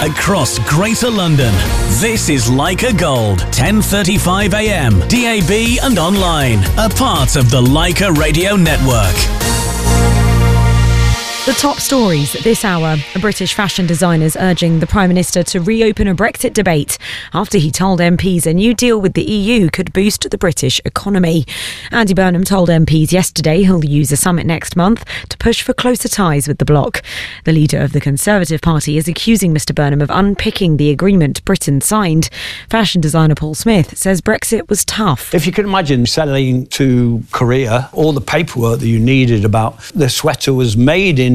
across Greater London. This is Leica Gold, 10:35 a.m, DAB and online. A part of the Leica Radio Network. The top stories this hour. British fashion designers urging the Prime Minister to reopen a Brexit debate after he told MPs a new deal with the EU could boost the British economy. Andy Burnham told MPs yesterday he'll use a summit next month to push for closer ties with the bloc. The leader of the Conservative Party is accusing Mr Burnham of unpicking the agreement Britain signed. Fashion designer Paul Smith says Brexit was tough. If you can imagine selling to Korea, all the paperwork that you needed about the sweater was made in